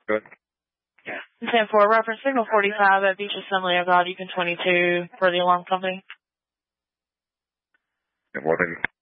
Go ahead. 10-4, reference signal 45 at Beach Assembly of God, Beacon 22 for the alarm company. Good morning.